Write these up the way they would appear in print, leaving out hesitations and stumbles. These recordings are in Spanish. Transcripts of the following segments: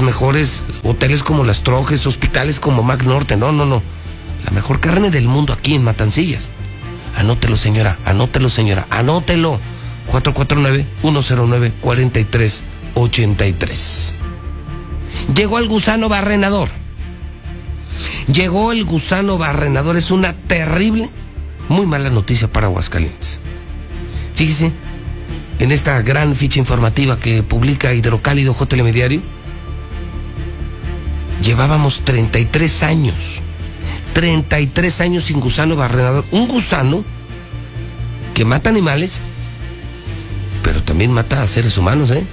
mejores hoteles como Las Trojes, hospitales como McNorte. No. La mejor carne del mundo aquí en Matancillas. Anótelo, señora, anótelo. 449-109-4383. Llegó el gusano barrenador. Es una terrible, muy mala noticia para Aguascalientes. Fíjese, en esta gran ficha informativa que publica Hidrocálido J Telediario, llevábamos 33 años sin gusano barrenador. Un gusano que mata animales, pero también mata a seres humanos, ¿eh?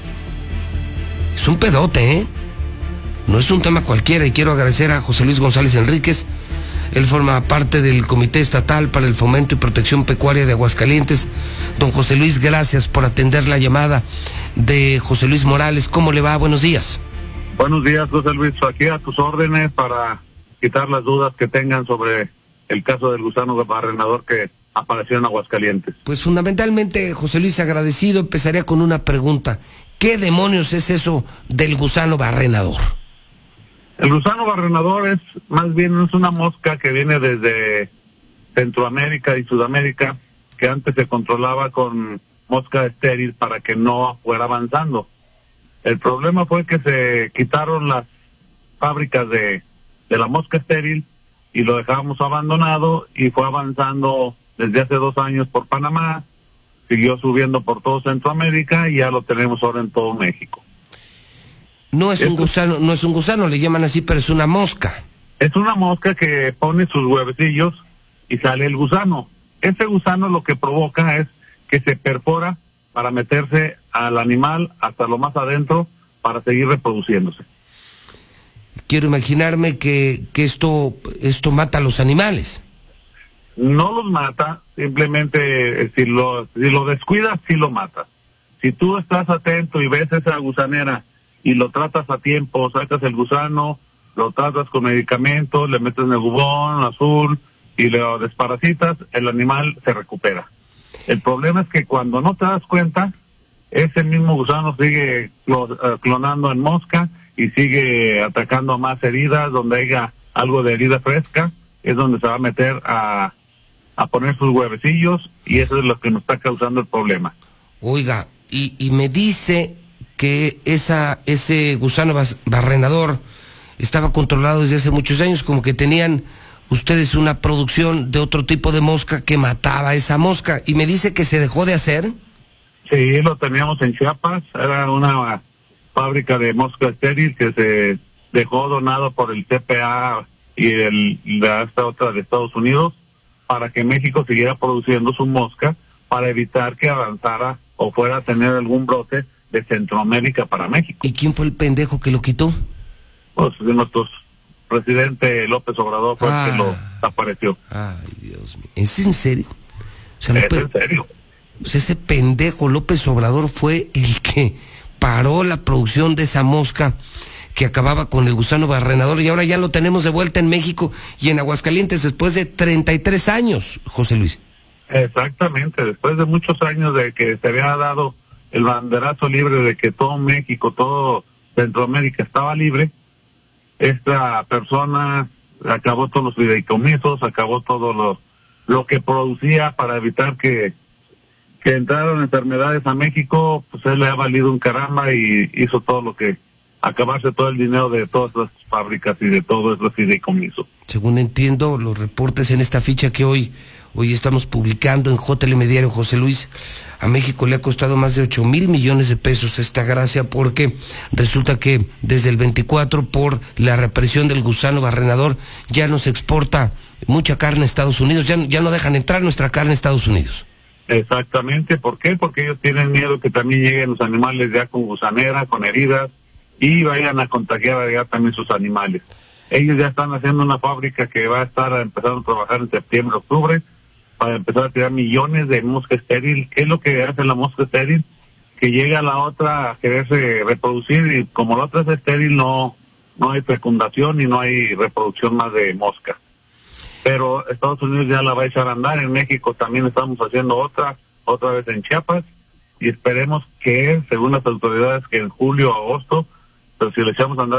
Es un pedote, ¿eh? No es un tema cualquiera, y quiero agradecer a José Luis González Enríquez. Él forma parte del Comité Estatal para el Fomento y Protección Pecuaria de Aguascalientes. Don José Luis, gracias por atender la llamada de José Luis Morales. ¿Cómo le va? Buenos días. Buenos días, José Luis. Aquí a tus órdenes para quitar las dudas que tengan sobre el caso del gusano barrenador que apareció en Aguascalientes. Pues fundamentalmente, José Luis, agradecido, empezaría con una pregunta. ¿Qué demonios es eso del gusano barrenador? El gusano barrenador es una mosca que viene desde Centroamérica y Sudamérica, que antes se controlaba con mosca estéril para que no fuera avanzando. El problema fue que se quitaron las fábricas de la mosca estéril y lo dejábamos abandonado, y fue avanzando desde hace 2 años por Panamá, siguió subiendo por todo Centroamérica y ya lo tenemos ahora en todo México. No es un gusano, le llaman así, pero es una mosca. Es una mosca que pone sus huevecillos y sale el gusano. Ese gusano lo que provoca es que se perfora para meterse al animal hasta lo más adentro para seguir reproduciéndose. Quiero imaginarme que esto mata a los animales. No los mata, simplemente si lo descuidas, sí lo mata. Si tú estás atento y ves esa gusanera y lo tratas a tiempo, sacas el gusano, lo tratas con medicamentos, le metes nebubón azul y lo desparasitas, el animal se recupera. El problema es que cuando no te das cuenta, ese mismo gusano sigue clonando en mosca y sigue atacando a más heridas. Donde haya algo de herida fresca es donde se va a meter a poner sus huevecillos, y eso es lo que nos está causando el problema. Oiga, y me dice que ese gusano barrenador estaba controlado desde hace muchos años, como que tenían ustedes una producción de otro tipo de mosca que mataba a esa mosca, y me dice que se dejó de hacer. Sí, lo teníamos en Chiapas, era una fábrica de mosca estéril que se dejó donado por el CPA y esta otra de Estados Unidos, para que México siguiera produciendo su mosca, para evitar que avanzara o fuera a tener algún brote de Centroamérica para México. ¿Y quién fue el pendejo que lo quitó? Pues nuestro presidente López Obrador fue el que lo apareció. Ay, Dios mío. ¿Es en serio? O sea, ¿Es en serio? Pues ese pendejo López Obrador fue el que paró la producción de esa mosca que acababa con el gusano barrenador, y ahora ya lo tenemos de vuelta en México y en Aguascalientes después de 33 años, José Luis. Exactamente, después de muchos años de que se había dado el banderazo libre de que todo México, todo Centroamérica estaba libre, esta persona acabó todos los fideicomisos, acabó todo lo que producía para evitar que entraran enfermedades a México. Pues él le ha valido un caramba y hizo todo lo que, acabarse todo el dinero de todas las fábricas y de todo ese fideicomiso. Según entiendo, los reportes en esta ficha que hoy estamos publicando en JLM Diario, José Luis, a México le ha costado más de 8,000 millones de pesos esta gracia, porque resulta que desde el 24, por la represión del gusano barrenador, ya no se exporta mucha carne a Estados Unidos, ya no dejan entrar nuestra carne a Estados Unidos. Exactamente, ¿por qué? Porque ellos tienen miedo que también lleguen los animales ya con gusanera, con heridas, y vayan a contagiar allá también sus animales. Ellos ya están haciendo una fábrica que va a estar empezando a trabajar en septiembre, octubre, para empezar a tirar millones de mosca estéril. ¿Qué es lo que hace la mosca estéril? Que llega la otra a quererse reproducir, y como la otra es estéril, no hay fecundación y no hay reproducción más de mosca. Pero Estados Unidos ya la va a echar a andar. En México también estamos haciendo otra vez en Chiapas, y esperemos que, según las autoridades, que en julio o agosto, pero si le echamos a andar